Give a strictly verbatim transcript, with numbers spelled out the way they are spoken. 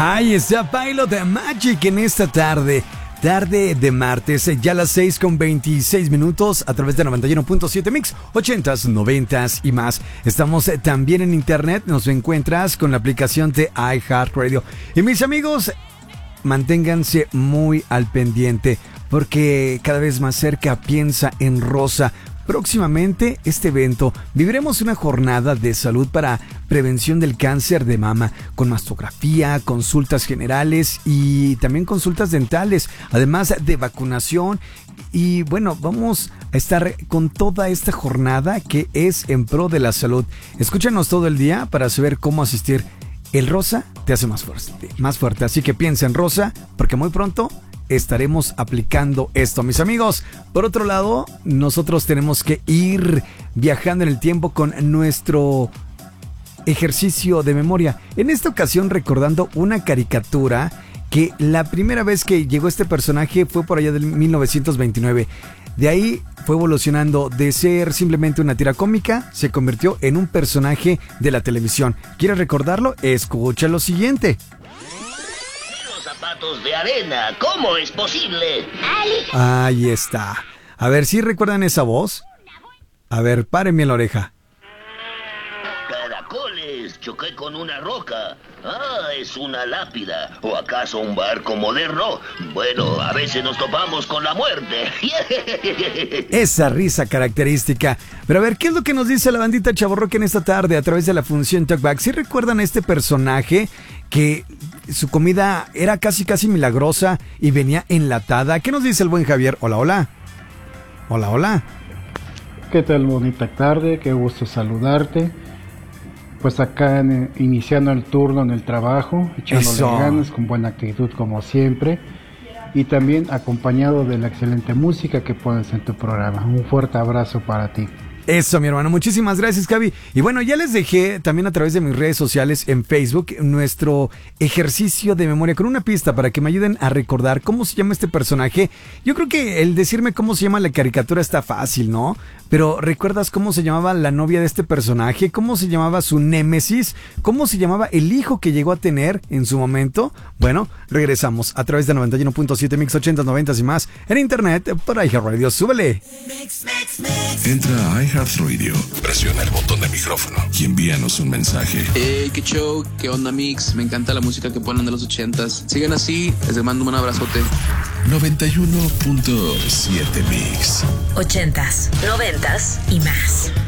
Ahí está Pilot Magic en esta tarde. Tarde de martes, ya a las seis con veintiséis minutos a través de noventa y uno punto siete Mix, ochentas, noventas y más. Estamos también en internet, nos encuentras con la aplicación de iHeartRadio. Y mis amigos, manténganse muy al pendiente porque cada vez más cerca Piensa en Rosa. Próximamente este evento viviremos una jornada de salud para prevención del cáncer de mama con mastografía, consultas generales y también consultas dentales, además de vacunación. Y bueno, vamos a estar con toda esta jornada que es en pro de la salud. Escúchanos todo el día para saber cómo asistir. El rosa te hace más fuerte, más fuerte, así que piensa en rosa porque muy pronto estaremos aplicando esto, mis amigos. Por otro lado, nosotros tenemos que ir viajando en el tiempo con nuestro ejercicio de memoria. En esta ocasión recordando una caricatura que la primera vez que llegó este personaje fue por allá del mil novecientos veintinueve. De ahí fue evolucionando de ser simplemente una tira cómica, se convirtió en un personaje de la televisión. ¿Quieres recordarlo? Escucha lo siguiente. Zapatos de arena, ¿cómo es posible? Ahí está. A ver si recuerdan esa voz. A ver, párenme la oreja. Caracoles, choqué con una roca. Ah, es una lápida. ¿O acaso un barco moderno? Bueno, a veces nos topamos con la muerte. Esa risa característica. Pero a ver, ¿qué es lo que nos dice la bandita Chavorroca en esta tarde a través de la función Talkback? ¿Sí recuerdan a este personaje que su comida era casi casi milagrosa y venía enlatada? ¿Qué nos dice el buen Javier? Hola, hola. Hola, hola. ¿Qué tal, bonita tarde? Qué gusto saludarte. Pues acá en, iniciando el turno en el trabajo, echándole ganas, con buena actitud como siempre. Y también acompañado de la excelente música que pones en tu programa. Un fuerte abrazo para ti. Eso, mi hermano, muchísimas gracias, Javi. Y bueno, ya les dejé también a través de mis redes sociales en Facebook nuestro ejercicio de memoria con una pista para que me ayuden a recordar cómo se llama este personaje. Yo creo que el decirme cómo se llama la caricatura está fácil, ¿no? Pero ¿recuerdas cómo se llamaba la novia de este personaje? ¿Cómo se llamaba su némesis? ¿Cómo se llamaba el hijo que llegó a tener en su momento? Bueno, regresamos a través de noventa y uno punto siete Mix, ochentas, noventas y más en internet por iHeartRadio. ¡Súbele! Entra a iHeartRadio, presiona el botón de micrófono y envíanos un mensaje. Hey, qué show, qué onda, Mix. Me encanta la música que ponen de los ochentas. Sigan así, les mando un abrazote. noventa y uno punto siete Mix. Ochentas, noventas y más.